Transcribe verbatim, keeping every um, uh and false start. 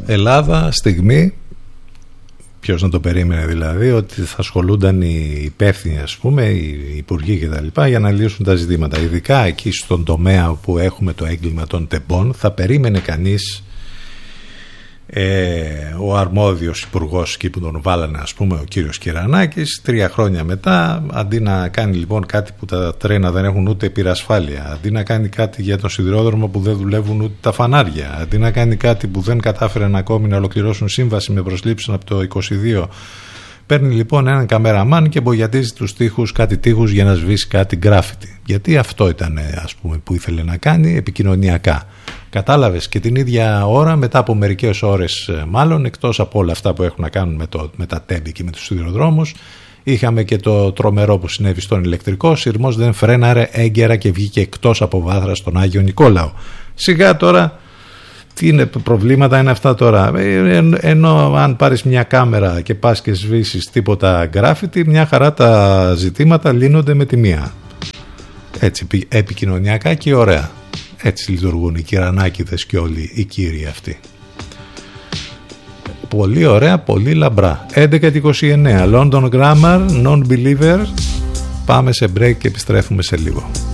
Ελλάδα, στιγμή, ποιος να το περίμενε δηλαδή, ότι θα ασχολούνταν οι υπεύθυνοι, ας πούμε, οι υπουργοί και τα λοιπά, για να λύσουν τα ζητήματα. Ειδικά εκεί στον τομέα που έχουμε το έγκλημα των τεμπών, θα περίμενε κανείς ε, ο αρμόδιος υπουργός εκεί που τον βάλανε, ας πούμε, ο κύριος Κυρανάκης, τρία χρόνια μετά, αντί να κάνει λοιπόν κάτι που τα τρένα δεν έχουν ούτε πυρασφάλεια, αντί να κάνει κάτι για τον σιδηρόδρομο που δεν δουλεύουν ούτε τα φανάρια, αντί να κάνει κάτι που δεν κατάφεραν ακόμη να ολοκληρώσουν σύμβαση με προσλήψεις από το είκοσι δύο, παίρνει λοιπόν έναν καμεραμάν και μπογιατίζει τους τοίχους, κάτι τοίχους για να σβήσει κάτι γκράφιτι. Γιατί αυτό ήταν, ας πούμε, που ήθελε να κάνει επικοινωνιακά. Κατάλαβες, και την ίδια ώρα, μετά από μερικές ώρες μάλλον, εκτός από όλα αυτά που έχουν να κάνουν με, το, με τα τέμπη και με τους σιδηροδρόμους, είχαμε και το τρομερό που συνέβη στον ηλεκτρικό. Ο σειρμός δεν φρέναρε έγκαιρα και βγήκε εκτός από βάθρα στον Άγιο Νικόλαο. Σιγά τώρα, τι είναι, προβλήματα είναι αυτά τώρα. Ε, ενώ αν πάρεις μια κάμερα και πας και σβήσεις τίποτα γκράφιτι, μια χαρά τα ζητήματα λύνονται με τη μία. Έτσι, επικοινωνιακά και ωραία. Έτσι λειτουργούν οι κυρανάκηδες και όλοι οι κύριοι αυτοί. Πολύ ωραία, πολύ λαμπρά. έντεκα και είκοσι εννέα, London Grammar, Non-Believer. Πάμε σε break και επιστρέφουμε σε λίγο.